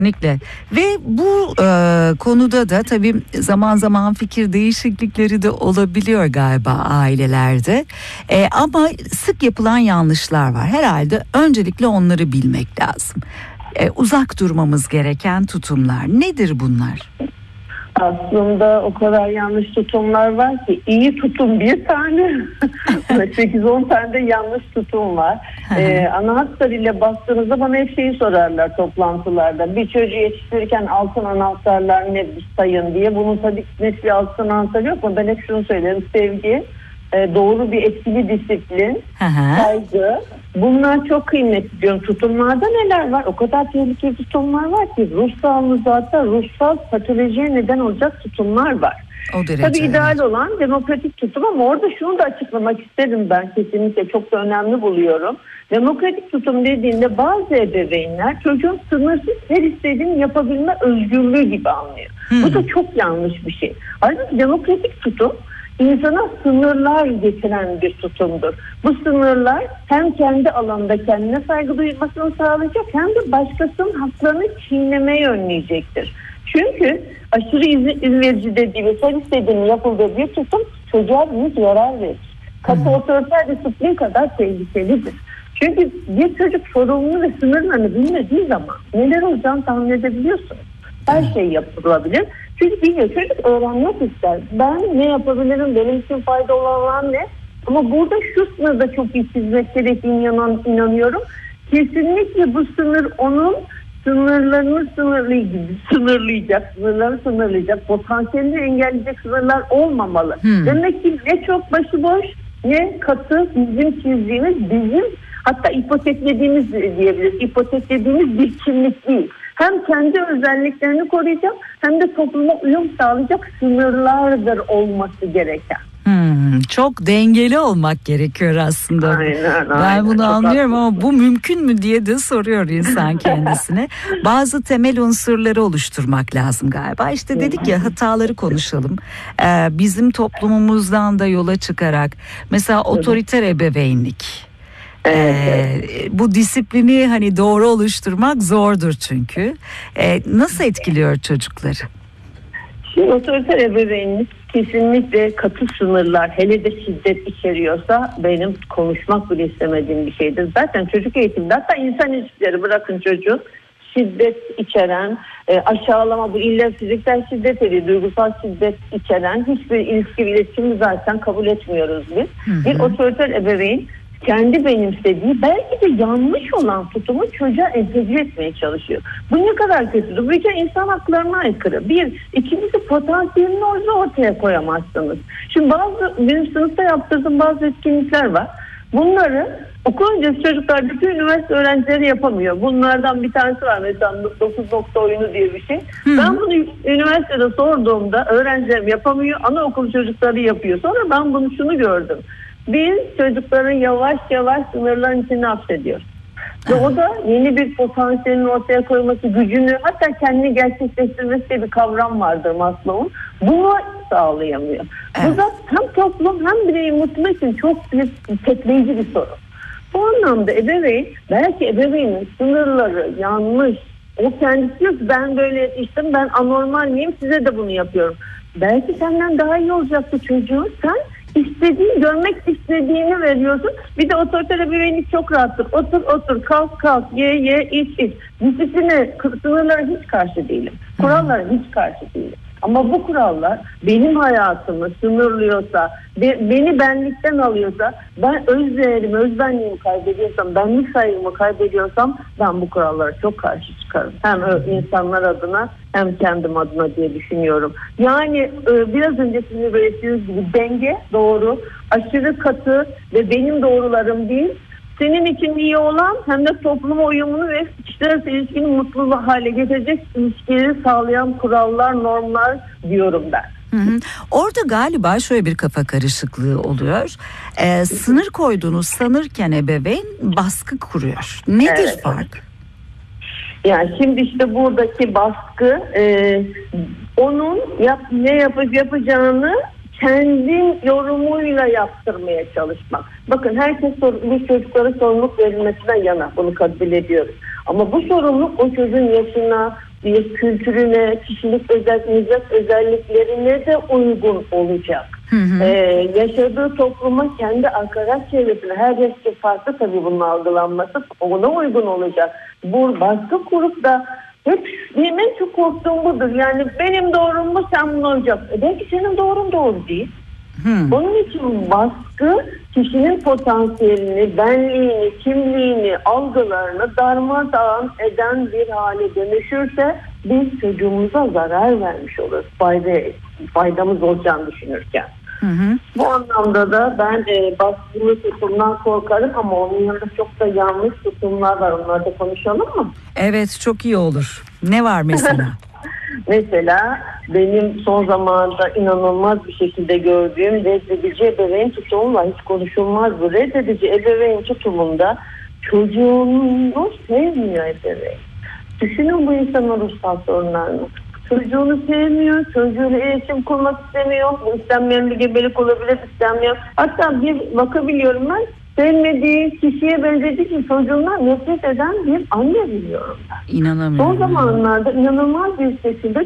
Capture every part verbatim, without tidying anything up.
Kesinlikle. Ve bu e, konuda da tabii zaman zaman fikir değişiklikleri de olabiliyor galiba ailelerde. E, ama sık yapılan yanlışlar var. Herhalde öncelikle onları bilmek lazım. E, uzak durmamız gereken tutumlar. Nedir bunlar? Aslında o kadar yanlış tutumlar var ki iyi tutum bir tane sekiz on tane de yanlış tutum var. ee, ana hatlarıyla baktığınızda bana hep şeyi sorarlar toplantılarda, bir çocuğu yetiştirirken altın anahtarlar ne sayın diye. Bunun tabii net bir altın anahtarı yok ama ben hep şunu söylerim: sevgi, doğru bir etkili disiplin, saygı, bunlar çok kıymetli diyorum. Tutumlarda neler var? O kadar tehlikeli tutumlar var ki ruhsal zaten ruhsal patolojiye neden olacak tutumlar var. Tabii ideal olan demokratik tutum ama orada şunu da açıklamak isterim, ben kesinlikle çok da önemli buluyorum. Demokratik tutum dediğinde bazı ebeveynler çocuğun sınırsız her istediğini yapabilme özgürlüğü gibi anlıyor. Hmm. Bu da çok yanlış bir şey. Halbuki demokratik tutum insana sınırlar getiren bir tutumdur. Bu sınırlar hem kendi alanında kendine saygı duymasını sağlayacak hem de başkasının haklarını çiğnemeye önleyecektir. Çünkü aşırı izin verici dediğimiz her istediğini yapıldığı bir tutum çocuğa büyük zarar verir. Katı otoriter disiplin kadar tehlikelidir. Çünkü bir çocuk sorumluluğu ve sınırlarını bilmediği zaman neler olacağını tahmin edebiliyorsunuz. Her şey yapılabilir. Çünkü biliyor, çocuk öğrenmek ister. Ben ne yapabilirim, benim için fayda olan ne? Ama burada şu sınırda çok iyi çizmek gerektiğine inan, inanıyorum. Kesinlikle bu sınır onun sınırlarını sınırlayacak, sınırlayacak, sınırları sınırlayacak, potansiyelini engelleyecek sınırlar olmamalı. Hmm. Demek ki ne çok başıboş ne katı bizim çizdiğimiz, bizim hatta ipoteklediğimiz diyebiliriz. İpoteklediğimiz bir kimlik değil. Hem kendi özelliklerini koruyacak hem de topluma uyum sağlayacak sınırlardır olması gereken. Hmm, çok dengeli olmak gerekiyor aslında. Aynen, ben aynen, bunu anlıyorum haklısın. ama bu mümkün mü diye de soruyor insan kendisine. Bazı temel unsurları oluşturmak lazım galiba. İşte dedik ya, hataları konuşalım. Ee, bizim toplumumuzdan da yola çıkarak mesela otoriter ebeveynlik. Evet, ee, bu disiplini hani doğru oluşturmak zordur çünkü. Ee, nasıl etkiliyor çocukları? Şimdi otoriter ebeveynlik kesinlikle katı sınırlar, hele de şiddet içeriyorsa benim konuşmak bile istemediğim bir şeydir. Zaten çocuk eğitimde, hatta insan ilişkileri bırakın çocuğun, şiddet içeren, e, aşağılama, bu illa fiziksel şiddet değil, duygusal şiddet içeren hiçbir ilişki iletişimi zaten kabul etmiyoruz biz. Hı hı. Bir otoriter ebeveyn kendi benimsediği belki de yanlış olan tutumu çocuğa entegre etmeye çalışıyor. Bu ne kadar kötüdür. Bu yüzden insan haklarına aykırı. Bir, ikincisi potansiyelini orada ortaya koyamazsınız. Şimdi bazı, benim sınıfta yaptırdığım bazı etkinlikler var. Bunları okul öncesi çocuklar, bütün üniversite öğrencileri yapamıyor. Bunlardan bir tanesi var mesela, dokuz nokta oyunu diye bir şey. Hı. Ben bunu üniversitede sorduğumda öğrencilerim yapamıyor, anaokul çocukları yapıyor. Sonra ben bunu şunu gördüm. Biz çocukların yavaş yavaş sınırların içine hapsediyoruz. Ve o da yeni bir potansiyelin ortaya koyması, gücünü, hatta kendini gerçekleştirmesi diye bir kavram vardır Maslow'un. Bunu sağlayamıyor. Evet. Bu da hem toplum hem bireyi mutlu için çok bir tekleyici bir sorun. Bu anlamda ebeveyn, belki ebeveynin sınırları yanlış. O kendisi diyor ki ben böyle yetiştim, ben anormal miyim, size de bunu yapıyorum. Belki senden daha iyi olacaktı çocuğun. Sen İstediğin, görmek istediğini veriyorsun. Bir de otoriter ebeveynlik çok rahattır. Otur otur, kalk kalk, ye ye, iç iç. Disipline, sınırlara hiç karşı değilim. Kurallara hiç karşı değilim. Ama bu kurallar benim hayatımı sınırlıyorsa, beni benlikten alıyorsa, ben öz değerimi, öz benliğimi kaybediyorsam, benlik saygımı kaybediyorsam ben bu kurallara çok karşı çıkarım. Hem insanlar adına hem kendim adına diye düşünüyorum. Yani biraz önce sizin belirttiğiniz gibi denge doğru, aşırı katı ve benim doğrularım değil, senin için iyi olan hem de topluma uyumunu ve kişiler ilişkini mutlu hale getirecek ilişkileri sağlayan kurallar, normlar diyorum ben. Hı hı. Orada galiba şöyle bir kafa karışıklığı oluyor. Ee, sınır koyduğunu sanırken ebeveyn baskı kuruyor. Nedir evet. fark? Yani şimdi işte buradaki baskı e, onun yap, ne yapıp yapacağını kendin yorumuyla yaptırmaya çalışmak. Bakın herkes bu çocuklara sorumluluk verilmesinden yana, bunu kabul ediyoruz. Ama bu sorumluluk o çocuğun yaşına, bir kültürüne, kişilik özel, mizah özelliklerine de uygun olacak. Hı hı. Ee, yaşadığı topluma, kendi arkadaş çevresine, her yaşı farklı tabii bunun algılanması, ona uygun olacak. Bu baskı kurup da hep benim en çok korktuğum budur. Yani benim doğrum mu, sen bunu olacak. E belki senin doğrun doğru değil. Hmm. Onun için baskı kişinin potansiyelini, benliğini, kimliğini, algılarını darmadağın eden bir hale dönüşürse biz çocuğumuza zarar vermiş oluruz. Fayda, faydamız olacağını düşünürken. Hı hı. Bu anlamda da ben e, baskılı tutumdan korkarım ama onun yanında çok da yanlış tutumlar var. Onları da konuşalım mı? Evet, çok iyi olur. Ne var mesela? Mesela benim son zamanlarda inanılmaz bir şekilde gördüğüm reddedici ebeveyn tutumu var. Hiç konuşulmaz bu. Reddedici ebeveyn tutumunda çocuğunu sevmiyor ebeveyn. Düşünün bu insanın ruhsal sorunlarını. Çocuğunu sevmiyor, çocuğuyla iletişim kurmak istemiyor. Bu istenmeyen bir gebelik olabilir, istenmiyor. Hatta bir vaka biliyorum ben. Sevmediği kişiye benzediği için çocuğundan nefret eden bir anne biliyorum ben. İnanamıyorum. Son zamanlarda inanılmaz bir şekilde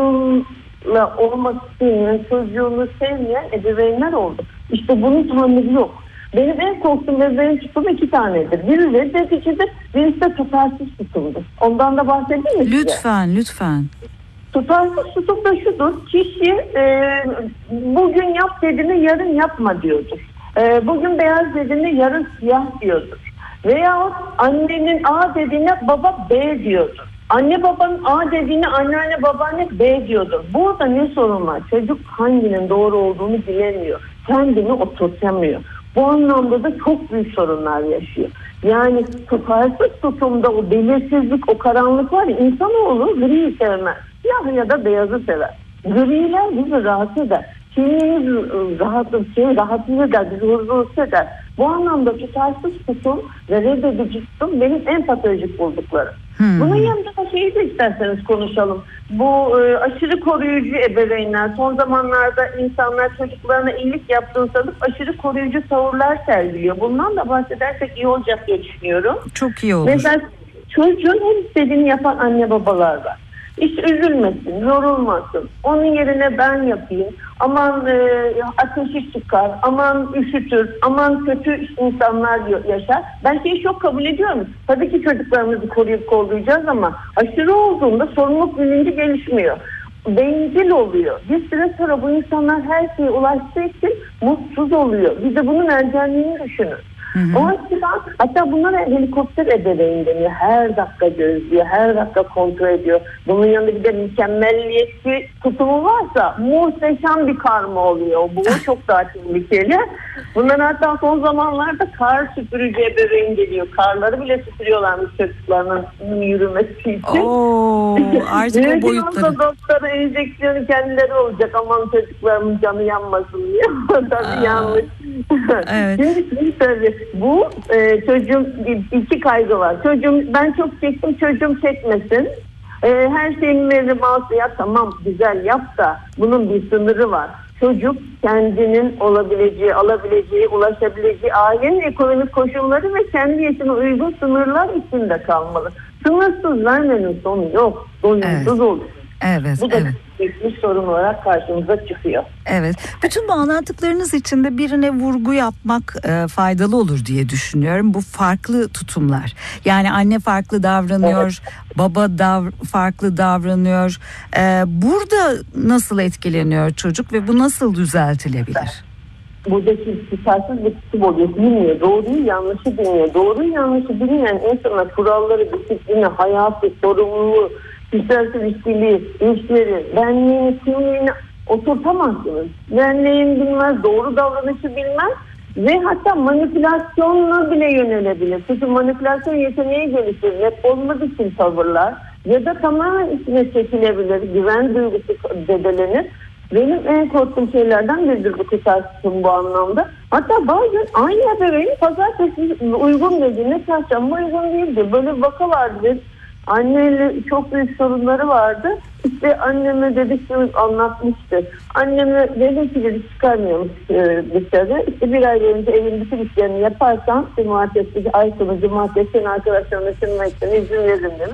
çocuğuyla olmak istemeyen, çocuğunu sevmeyen ebeveynler oldu. İşte bunun tanımı yok. Benim en korktuğum ebeveyn tutumu iki tanedir. Biri reddedicidir, birisi de tutarsız tutumdur. Ondan da bahsedeyim mi size? Lütfen, lütfen. Tutarsız tutum da şudur. Kişi e, bugün yap dediğini yarın yapma diyordur. E, bugün beyaz dediğini yarın siyah diyordur. Veyahut annenin A dediğine baba B diyordur. Anne babanın A dediğine anneanne babaanne B diyordur. Burada ne sorun var? Çocuk hanginin doğru olduğunu bilemiyor. Kendini oturtamıyor. Bu anlamda da çok büyük sorunlar yaşıyor. Yani tutarsız tutumda o belirsizlik, o karanlık var ya, insanoğlu griyi sevmez. Siyah ya da beyazı sever. Griler bizi rahatsız eder. Kimliğimiz rahatsız, şey, rahatsız eder, bizi huzursuz eder. Bu anlamda tutarsız tutum ve reddedici tutum benim en patolojik bulduklarım. Hmm. Bunun yanında da şeyi de isterseniz konuşalım. Bu e, aşırı koruyucu ebeveynler, son zamanlarda insanlar çocuklarına iyilik yaptığını sanıp aşırı koruyucu tavırlar sergiliyor. Bundan da bahsedersek iyi olacak diye düşünüyorum. Çok iyi olur. Mesela çocuğun her istediğini yapan anne babalar var. Hiç üzülmesin, yorulmasın. Onun yerine ben yapayım. Aman e, ateşi çıkar, aman üşütür, aman kötü insanlar yaşar. Ben şeyi çok kabul ediyorum. Tabii ki çocuklarımızı koruyup kollayacağız ama aşırı olduğunda sorumluluk bilinci gelişmiyor. Bencil oluyor. Bir süre sonra bu insanlar her şeye ulaştığı için mutsuz oluyor. Bir de bunun ergenliğini düşünün. Hı hı. O açıdan hatta bunlara helikopter ebeveyn deniyor. Her dakika gözlüyor, her dakika kontrol ediyor. Bunun yanında bir de mükemmelliyetçi tutumu varsa muhteşem bir karma oluyor. Bu çok daha tehlikeli. Bunlar hatta son zamanlarda kar süpürücü ebeveyn geliyor. Karları bile süpürüyorlarmış çocuklarının yürümesi için. Oo, artık o boyutları. Doktora enjeksiyonu kendileri olacak. Aman çocuklarımın canı yanmasın diye. Tabii yanlış. Evet. Şimdi tabii bu e, çocuğum iki kaygı var. Çocuğum ben çok çektim, çocuğum çekmesin. E, her şeyin verim alsa ya tamam güzel yap da bunun bir sınırı var. Çocuk kendinin olabileceği, alabileceği, ulaşabileceği ailenin ekonomik koşulları ve kendi yaşına uygun sınırlar içinde kalmalı. Sınırsız vermenin sonu yok. Doyumsuz evet. olur. Evet, bu da evet. büyük bir sorun olarak karşımıza çıkıyor. Evet. Bütün bu anlattıklarınız içinde birine vurgu yapmak e, faydalı olur diye düşünüyorum. Bu farklı tutumlar. Yani anne farklı davranıyor, evet. baba dav- farklı davranıyor. E, burada nasıl etkileniyor çocuk ve bu nasıl düzeltilebilir? Evet. Buradaki tutarsız bir tutum oluyor. Bilmiyor. Doğruyu yanlışı bilmiyor. Doğruyu yanlışı bilmeyen insanlar kuralları, disiplini, hayatı, sorumluluğu, kişisel ilişkili, ilişkileri, benliğini, kimliğini oturtamazsınız. Benliğini bilmez, doğru davranışı bilmez ve hatta manipülasyonla bile yönelebilir. Çünkü manipülasyon yeteneği gelişir. Net olmak için tavırlar ya da tamamen içine çekilebilir. Güven duygusu zedelenir. Benim en korktuğum şeylerden biridir bu tutarsızlığım bu anlamda. Hatta bazen aynı ebeveyni pazartesi uygun dediğine çarşamba uygun değildi. Böyle bir vaka vardı. Anneyle çok büyük sorunları vardı. İşte anneme dedikçe anlatmıştı. Anneme dedim ki dedi çıkarmıyormuş e, dışarı. İşte bir ay önce evin bütün işlerini yaparsan cumartesi, ay sonu cumartesi arkadaşlarına sürmekten izin veririm demiş.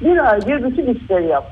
Bir aydır bütün işleri yaptı.